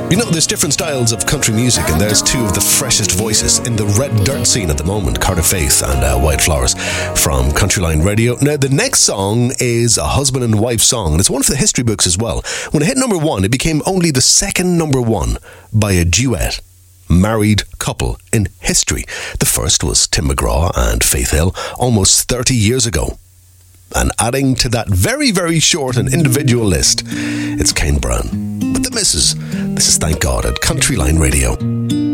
You know, there's different styles of country music, and there's two of the freshest voices in the red dirt scene at the moment, Carter Faith and White Flowers from Countryline Radio. Now, the next song is a husband and wife song, and it's one for the history books as well. When it hit number one, it became only the second number one by a duet married couple in history. The first was Tim McGraw and Faith Hill almost 30 years ago. And adding to that very, very short and individual list, it's Kane Brown with the Misses. This is Thank God at Countryline Radio.